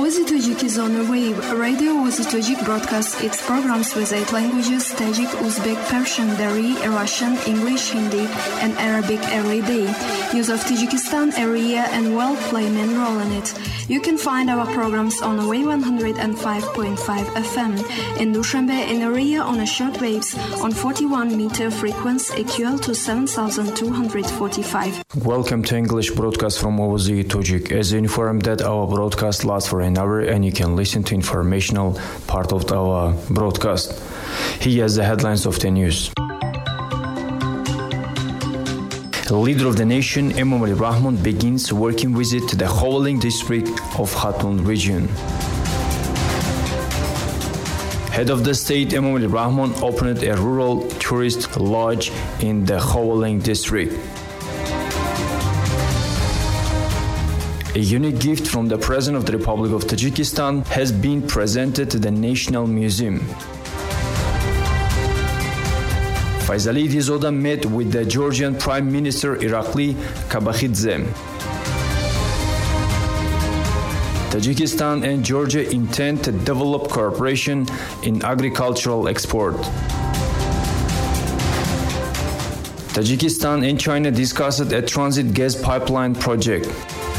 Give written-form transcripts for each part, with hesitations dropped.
Oazy Tajik is on the wave. Radio Oazy Tajik broadcasts its programs with 8 languages: Tajik, Uzbek, Persian, Dari, Russian, English, Hindi, and Arabic every day. News of Tajikistan area and world play a main role in it. You can find our programs on Wave 105.5 FM in Dushanbe in area on a short waves on 41-meter frequency equal to 7,245. Welcome to English broadcast from Oazy Tajik. As informed that our broadcast lasts for an hour and you can listen to informational part of our broadcast. Here is the headlines of the news. Leader of the nation, Emomali Rahmon, begins working visit to the Khowaling district of Khatun region. Head of the state, Emomali Rahmon, opened a rural tourist lodge in the Khowaling district. A unique gift from the President of the Republic of Tajikistan has been presented to the National Museum. Faisal Dizoda met with the Georgian Prime Minister Irakli Kabakhidze. Tajikistan and Georgia intend to develop cooperation in agricultural export. Tajikistan and China discussed a transit gas pipeline project.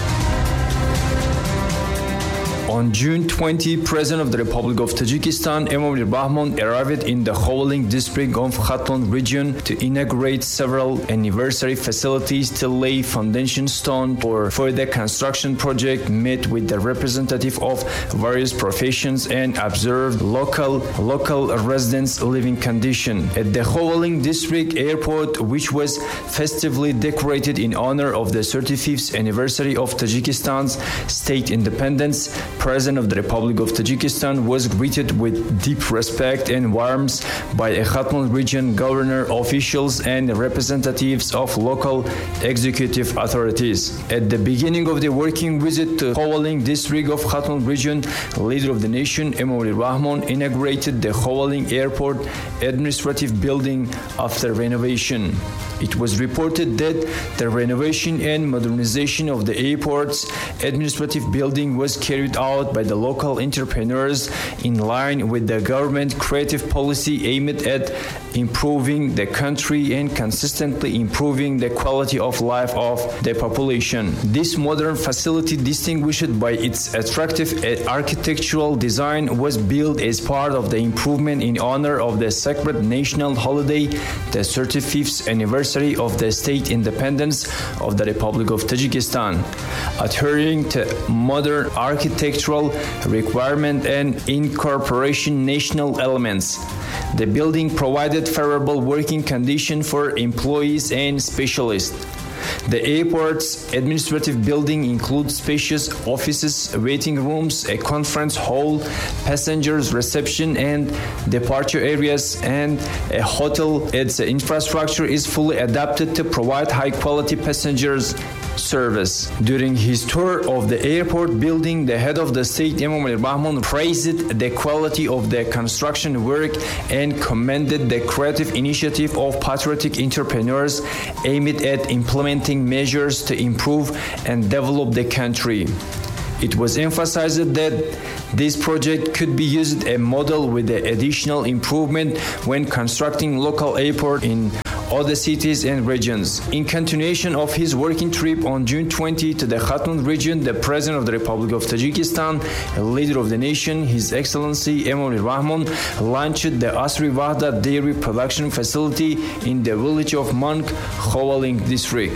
On June 20, President of the Republic of Tajikistan, Emomali Rahmon, arrived in the Khowaling district of Khatun region to inaugurate several anniversary facilities to lay foundation stone for further construction project, met with the representative of various professions and observed local residents' living condition. At the Khowaling district airport, which was festively decorated in honor of the 35th anniversary of Tajikistan's state independence, President of the Republic of Tajikistan was greeted with deep respect and warmth by a Khatun region governor, officials, and representatives of local executive authorities. At the beginning of the working visit to Khowaling district of Khatun region, leader of the nation, Emomali Rahmon, inaugurated the Khowaling airport administrative building after renovation. It was reported that the renovation and modernization of the airport's administrative building was carried out by the local entrepreneurs in line with the government creative policy aimed at improving the country and consistently improving the quality of life of the population. This modern facility, distinguished by its attractive architectural design, was built as part of the improvement in honor of the sacred national holiday, the 35th anniversary of the state independence of the Republic of Tajikistan. Adhering to modern architectural requirement and incorporation national elements, the building provided favorable working condition for employees and specialists. The airport's administrative building includes spacious offices, waiting rooms, a conference hall, passengers reception and departure areas, and a hotel. Its infrastructure is fully adapted to provide high-quality passengers service. During his tour of the airport building, the head of the state, Emomali Rahmon, praised the quality of the construction work and commended the creative initiative of patriotic entrepreneurs aimed at implementing measures to improve and develop the country. It was emphasized that this project could be used as a model with the additional improvement when constructing local airport in other cities and regions. In continuation of his working trip on June 20 to the Khatun region, the President of the Republic of Tajikistan, leader of the nation, His Excellency Emomali Rahmon, launched the Asri Wahda dairy production facility in the village of Mank, Khowaling district.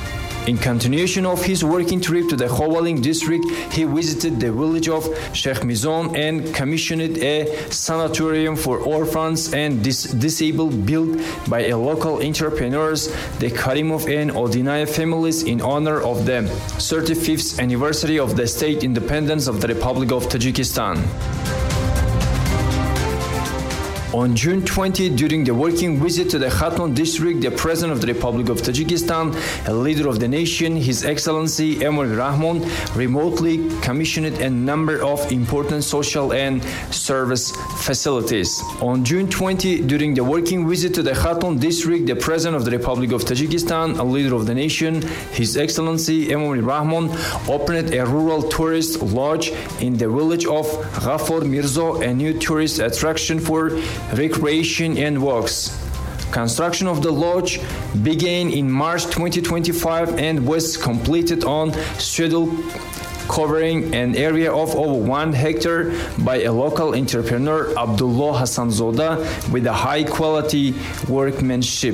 In continuation of his working trip to the Khowaling district, he visited the village of Sheikh Mizon and commissioned a sanatorium for orphans and disabled built by a local entrepreneurs, the Karimov and Odinaya families, in honor of the 35th anniversary of the state independence of the Republic of Tajikistan. On June 20, during the working visit to the Khatlon district, the President of the Republic of Tajikistan, a leader of the nation, His Excellency Emomali Rahmon, remotely commissioned a number of important social and service facilities. On June 20, during the working visit to the Khatlon district, the President of the Republic of Tajikistan, a leader of the nation, His Excellency Emomali Rahmon, opened a rural tourist lodge in the village of Ghafar Mirzo, a new tourist attraction for recreation and walks. Construction of the lodge began in March 2025 and was completed on schedule, covering an area of over 1 hectare by a local entrepreneur, Abdullah Hassan Zoda, with a high quality workmanship.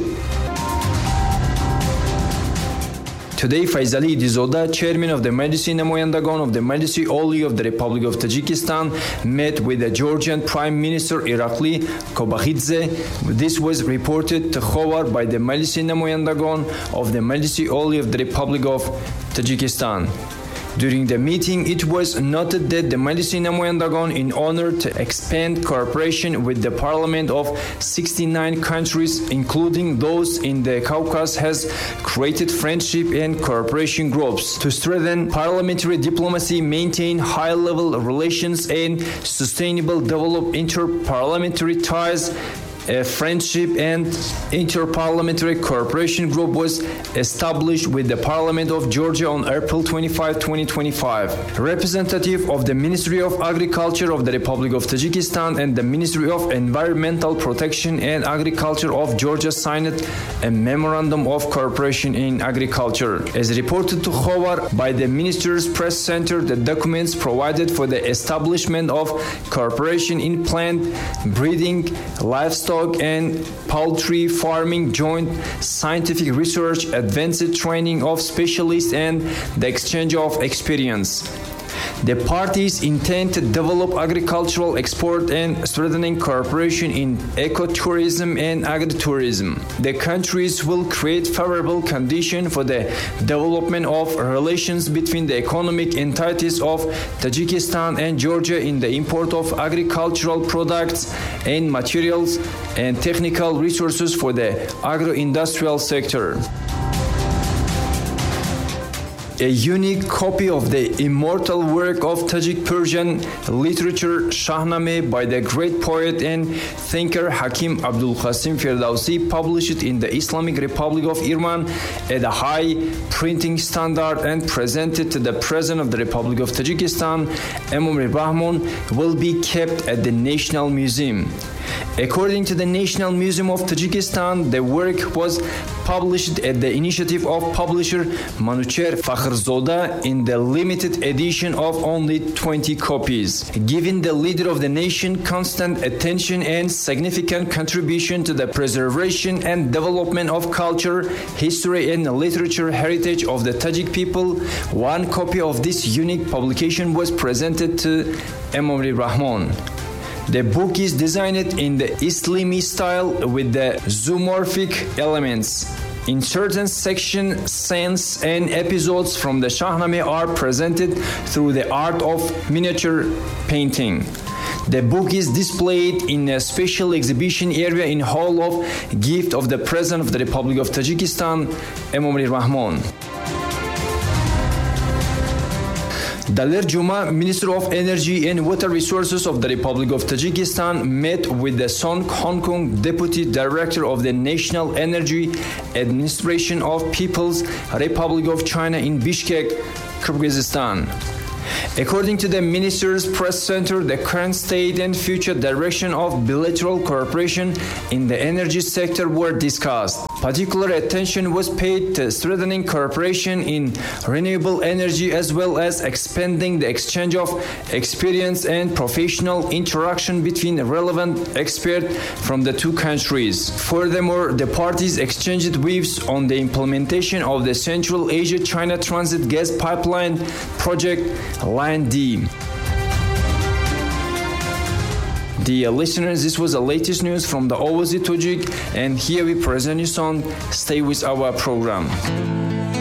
Today, Faizali Dizoda, chairman of the Majlis Namoyandagan of the Majlis Oli of the Republic of Tajikistan, met with the Georgian Prime Minister Irakli Kobakhidze. This was reported to Khobar by the Majlis Namoyandagan of the Majlis Oli of the Republic of Tajikistan. During the meeting, it was noted that the Majlis Namoyandagan, in order to expand cooperation with the parliament of 69 countries, including those in the Caucasus, has created friendship and cooperation groups to strengthen parliamentary diplomacy, maintain high-level relations, and sustainable develop inter-parliamentary ties. A friendship and inter-parliamentary cooperation group was established with the Parliament of Georgia on April 25, 2025. Representative of the Ministry of Agriculture of the Republic of Tajikistan and the Ministry of Environmental Protection and Agriculture of Georgia signed a memorandum of cooperation in agriculture. As reported to Khobar by the Minister's Press Center, the documents provided for the establishment of cooperation in plant breeding, livestock, and poultry farming, joint scientific research, advanced training of specialists, and the exchange of experience. The parties intend to develop agricultural export and strengthening cooperation in ecotourism and agritourism. The countries will create favorable conditions for the development of relations between the economic entities of Tajikistan and Georgia in the import of agricultural products and materials and technical resources for the agro-industrial sector. A unique copy of the immortal work of Tajik Persian literature Shahnameh by the great poet and thinker Hakim Abdul Qasim Firdausi, published in the Islamic Republic of Iran at a high printing standard and presented to the President of the Republic of Tajikistan, Emomali Rahmon, will be kept at the National Museum. According to the National Museum of Tajikistan, the work was published at the initiative of publisher Manucher Fakhrzodeh in the limited edition of only 20 copies. Giving the leader of the nation constant attention and significant contribution to the preservation and development of culture, history, and literature heritage of the Tajik people, one copy of this unique publication was presented to Emomali Rahmon. The book is designed in the Islami style with the zoomorphic elements. In certain sections, scenes and episodes from the Shahnameh are presented through the art of miniature painting. The book is displayed in a special exhibition area in Hall of Gift of the President of the Republic of Tajikistan, Emomali Rahmon. Daler Juma, Minister of Energy and Water Resources of the Republic of Tajikistan, met with the Son Hong Kong Deputy Director of the National Energy Administration of People's Republic of China in Bishkek, Kyrgyzstan. According to the Minister's Press Center, the current state and future direction of bilateral cooperation in the energy sector were discussed. Particular attention was paid to strengthening cooperation in renewable energy as well as expanding the exchange of experience and professional interaction between relevant experts from the two countries. Furthermore, the parties exchanged views on the implementation of the Central Asia-China Transit Gas Pipeline Project Line D. Dear listeners, this was the latest news from the Ovazi Tajik, and here we present you song. Stay with our program.